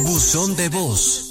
Buzón de voz.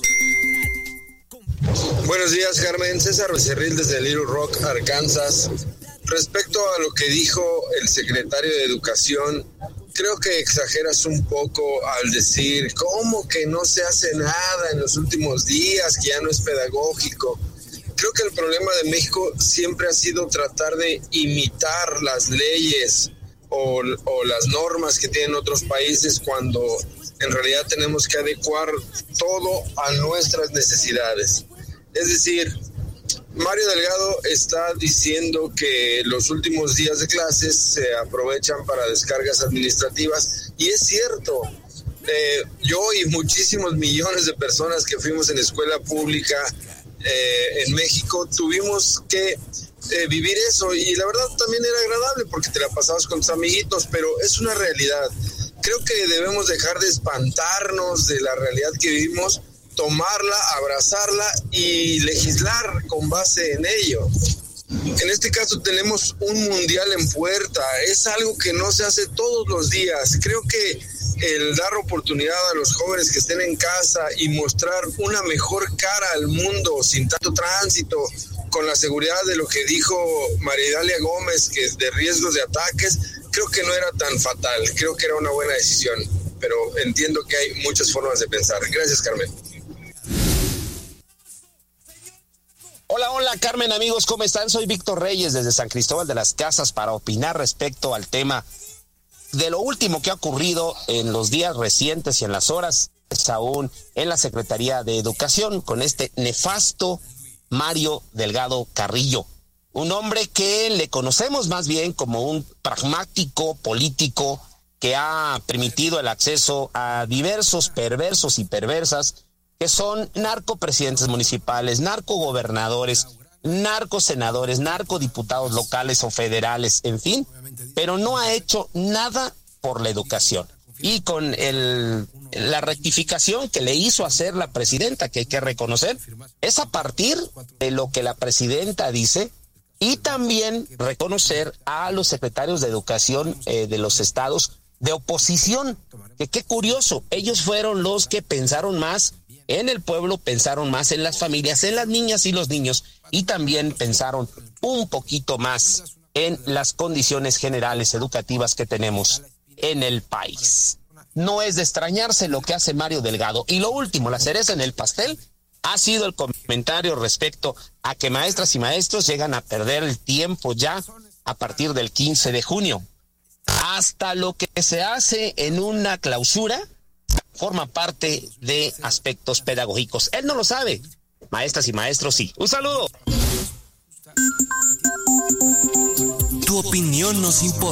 Buenos días, Carmen. César Becerril desde Little Rock, Arkansas. Respecto a lo que dijo el secretario de Educación, creo que exageras un poco al decir, ¿cómo que no se hace nada en los últimos días, que ya no es pedagógico? Creo que el problema de México siempre ha sido tratar de imitar las leyes o las normas que tienen otros países, cuando en realidad tenemos que adecuar todo a nuestras necesidades. Es decir, Mario Delgado está diciendo que los últimos días de clases se aprovechan para descargas administrativas, y es cierto. Yo y muchísimos millones de personas que fuimos en escuela pública en México tuvimos que vivir eso, y la verdad también era agradable porque te la pasabas con tus amiguitos, pero es una realidad. Creo que debemos dejar de espantarnos de la realidad que vivimos, tomarla, abrazarla y legislar con base en ello. En este caso tenemos un mundial en puerta, es algo que no se hace todos los días. Creo que el dar oportunidad a los jóvenes que estén en casa y mostrar una mejor cara al mundo sin tanto tránsito, con la seguridad de lo que dijo María Idalia Gómez, que es de riesgos de ataques, creo que no era tan fatal, creo que era una buena decisión, pero entiendo que hay muchas formas de pensar. Gracias, Carmen. Hola Carmen, amigos, ¿cómo están? Soy Víctor Reyes desde San Cristóbal de las Casas para opinar respecto al tema de lo último que ha ocurrido en los días recientes y en las horas aún en la Secretaría de Educación con este nefasto Mario Delgado Carrillo, un hombre que le conocemos más bien como un pragmático político que ha permitido el acceso a diversos perversos y perversas que son narcopresidentes municipales, narcogobernadores, narcosenadores, narcodiputados locales o federales, en fin, pero no ha hecho nada por la educación. Y con la rectificación que le hizo hacer la presidenta, que hay que reconocer, es a partir de lo que la presidenta dice, y también reconocer a los secretarios de educación de los estados de oposición, que qué curioso, ellos fueron los que pensaron más en el pueblo, pensaron más en las familias, en las niñas y los niños, y también pensaron un poquito más en las condiciones generales educativas que tenemos en el país. No es de extrañarse lo que hace Mario Delgado. Y lo último, la cereza en el pastel, ha sido el comentario respecto a que maestras y maestros llegan a perder el tiempo ya a partir del 15 de junio. Hasta lo que se hace en una clausura forma parte de aspectos pedagógicos. Él no lo sabe. Maestras y maestros sí. Un saludo. Tu opinión nos importa.